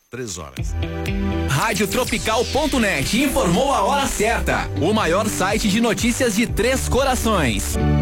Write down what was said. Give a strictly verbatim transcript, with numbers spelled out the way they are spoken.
Três horas. Rádio Tropical ponto net informou a hora certa. O maior site de notícias de Três Corações.